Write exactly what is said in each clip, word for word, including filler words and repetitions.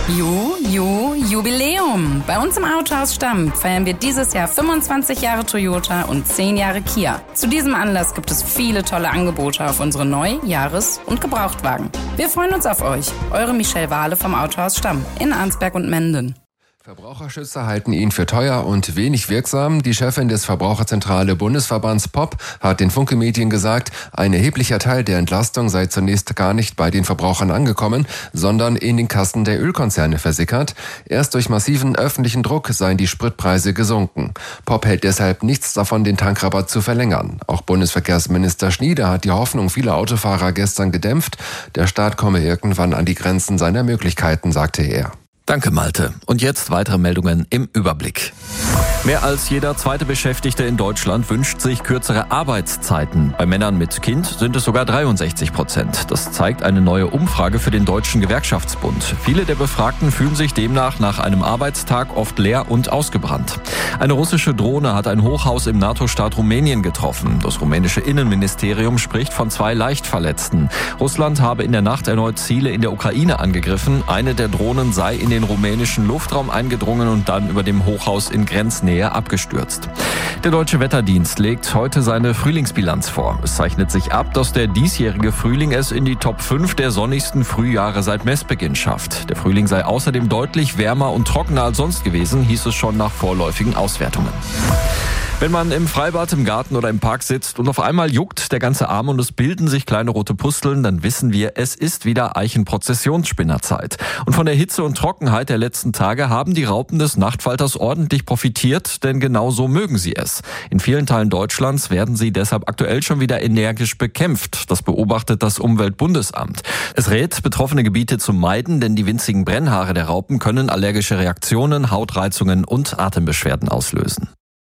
Ju, Ju, Jubiläum. Bei uns im Autohaus Stamm feiern wir dieses Jahr fünfundzwanzig Jahre Toyota und zehn Jahre Kia. Zu diesem Anlass gibt es viele tolle Angebote auf unsere Neu-, Jahres- und Gebrauchtwagen. Wir freuen uns auf euch. Eure Michelle Wahle vom Autohaus Stamm in Arnsberg und Menden. Verbraucherschützer halten ihn für teuer und wenig wirksam. Die Chefin des Verbraucherzentrale Bundesverbands P O P hat den Funke Medien gesagt, ein erheblicher Teil der Entlastung sei zunächst gar nicht bei den Verbrauchern angekommen, sondern in den Kassen der Ölkonzerne versickert. Erst durch massiven öffentlichen Druck seien die Spritpreise gesunken. P O P hält deshalb nichts davon, den Tankrabatt zu verlängern. Auch Bundesverkehrsminister Schnieder hat die Hoffnung vieler Autofahrer gestern gedämpft. Der Staat komme irgendwann an die Grenzen seiner Möglichkeiten, sagte er. Danke, Malte. Und jetzt weitere Meldungen im Überblick. Mehr als jeder zweite Beschäftigte in Deutschland wünscht sich kürzere Arbeitszeiten. Bei Männern mit Kind sind es sogar dreiundsechzig Prozent. Das zeigt eine neue Umfrage für den Deutschen Gewerkschaftsbund. Viele der Befragten fühlen sich demnach nach einem Arbeitstag oft leer und ausgebrannt. Eine russische Drohne hat ein Hochhaus im NATO-Staat Rumänien getroffen. Das rumänische Innenministerium spricht von zwei Leichtverletzten. Russland habe in der Nacht erneut Ziele in der Ukraine angegriffen. Eine der Drohnen sei in den rumänischen Luftraum eingedrungen und dann über dem Hochhaus in Grenznähe abgestürzt. Der Deutsche Wetterdienst legt heute seine Frühlingsbilanz vor. Es zeichnet sich ab, dass der diesjährige Frühling es in die Top fünf der sonnigsten Frühjahre seit Messbeginn schafft. Der Frühling sei außerdem deutlich wärmer und trockener als sonst gewesen, hieß es schon nach vorläufigen Auswertungen. Wenn man im Freibad, im Garten oder im Park sitzt und auf einmal juckt der ganze Arm und es bilden sich kleine rote Pusteln, dann wissen wir, es ist wieder Eichenprozessionsspinnerzeit. Und von der Hitze und Trockenheit der letzten Tage haben die Raupen des Nachtfalters ordentlich profitiert, denn genau so mögen sie es. In vielen Teilen Deutschlands werden sie deshalb aktuell schon wieder energisch bekämpft. Das beobachtet das Umweltbundesamt. Es rät, betroffene Gebiete zu meiden, denn die winzigen Brennhaare der Raupen können allergische Reaktionen, Hautreizungen und Atembeschwerden auslösen.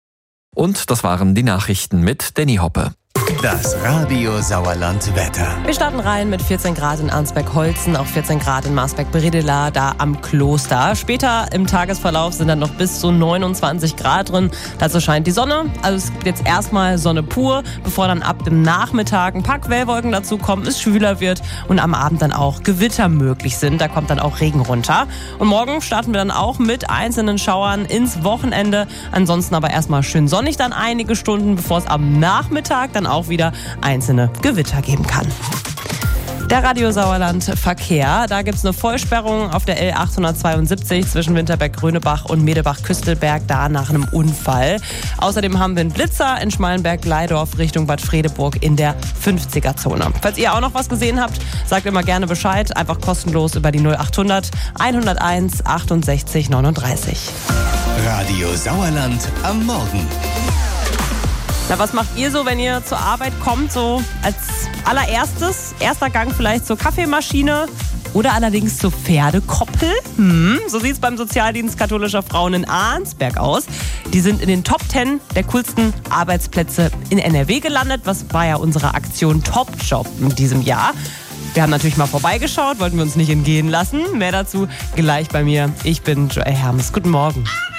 Und das waren die Nachrichten mit Danny Hoppe. Das Radio Sauerland Wetter. Wir starten rein mit vierzehn Grad in Arnsberg-Holzen, auch vierzehn Grad in Marsberg-Bredela, da am Kloster. Später im Tagesverlauf sind dann noch bis zu neunundzwanzig Grad drin. Dazu scheint die Sonne. Also es gibt jetzt erstmal Sonne pur, bevor dann ab dem Nachmittag ein paar Quellwolken dazu kommen, es schwüler wird und am Abend dann auch Gewitter möglich sind. Da kommt dann auch Regen runter. Und morgen starten wir dann auch mit einzelnen Schauern ins Wochenende. Ansonsten aber erstmal schön sonnig dann einige Stunden, bevor es am Nachmittag dann auch wieder einzelne Gewitter geben kann. Der Radio Sauerland Verkehr, da gibt es eine Vollsperrung auf der L achthundertzweiundsiebzig zwischen Winterberg-Grönebach und Medebach-Küstelberg, da nach einem Unfall. Außerdem haben wir einen Blitzer in Schmalenberg-Gleidorf Richtung Bad Fredeburg in der fünfziger-Zone. Falls ihr auch noch was gesehen habt, sagt immer gerne Bescheid, einfach kostenlos über die null achthundert hunderteins achtundsechzig neununddreißig. Radio Sauerland am Morgen. Na, was macht ihr so, wenn ihr zur Arbeit kommt? So als allererstes, erster Gang vielleicht zur Kaffeemaschine oder allerdings zur Pferdekoppel? Hm, so sieht es beim Sozialdienst katholischer Frauen in Arnsberg aus. Die sind in den Top zehn der coolsten Arbeitsplätze in N R W gelandet. Was war ja unsere Aktion Top Job in diesem Jahr? Wir haben natürlich mal vorbeigeschaut, wollten wir uns nicht entgehen lassen. Mehr dazu gleich bei mir. Ich bin Joelle Hermes. Guten Morgen.